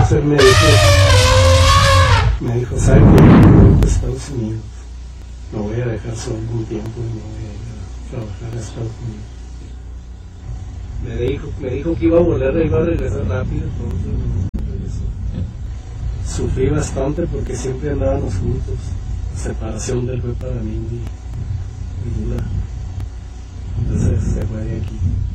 máster me dijo, ¿sabe qué? Yo voy a Estados Unidos. Lo voy a dejar solo un tiempo y me voy a ir a trabajar a Estados Unidos. Me dijo que iba a volver, iba a regresar rápido, entonces no regresó. Sufrí bastante porque siempre andábamos juntos. La separación de él fue para mí muy dura. Entonces se fue de aquí.